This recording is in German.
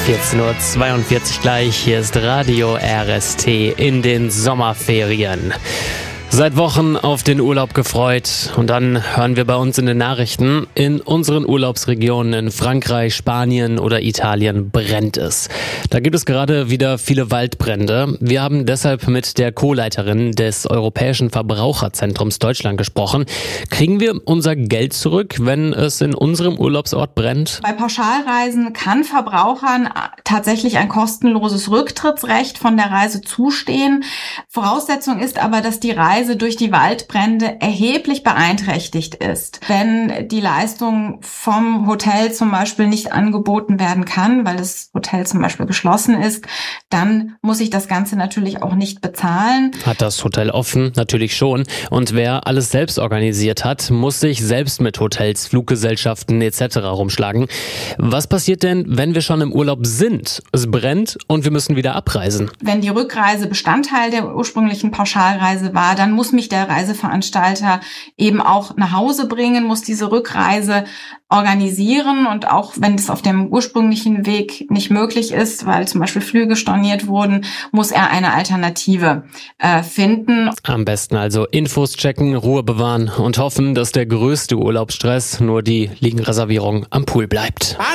14:42 Uhr gleich. Hier ist Radio RST in den Sommerferien. Seit Wochen auf den Urlaub gefreut und dann hören wir bei uns in den Nachrichten, in unseren Urlaubsregionen in Frankreich, Spanien oder Italien brennt es. Da gibt es gerade wieder viele Waldbrände. Wir haben deshalb mit der Co-Leiterin des Europäischen Verbraucherzentrums Deutschland gesprochen. Kriegen wir unser Geld zurück, wenn es in unserem Urlaubsort brennt? Bei Pauschalreisen kann Verbrauchern tatsächlich ein kostenloses Rücktrittsrecht von der Reise zustehen. Voraussetzung ist aber, dass die Reise durch die Waldbrände erheblich beeinträchtigt ist. Wenn die Leistung vom Hotel zum Beispiel nicht angeboten werden kann, weil das Hotel zum Beispiel geschlossen ist, dann muss ich das Ganze natürlich auch nicht bezahlen. Hat das Hotel offen? Natürlich schon. Und wer alles selbst organisiert hat, muss sich selbst mit Hotels, Fluggesellschaften etc. rumschlagen. Was passiert denn, wenn wir schon im Urlaub sind? Es brennt und wir müssen wieder abreisen. Wenn die Rückreise Bestandteil der ursprünglichen Pauschalreise war, dann muss mich der Reiseveranstalter eben auch nach Hause bringen, muss diese Rückreise organisieren und auch wenn es auf dem ursprünglichen Weg nicht möglich ist, weil zum Beispiel Flüge storniert wurden, muss er eine Alternative finden. Am besten also Infos checken, Ruhe bewahren und hoffen, dass der größte Urlaubsstress nur die Liegenreservierung am Pool bleibt.